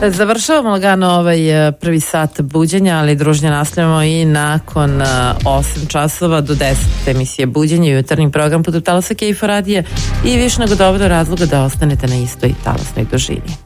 Završavamo lagano ovaj prvi sat buđenja, ali družnje nastavljamo i nakon 8 časova do 10 emisije buđenja i jutarnji program putem talasa Kejfa radija i više nego dovoljno razloga da ostanete na istoj talasnoj dužini.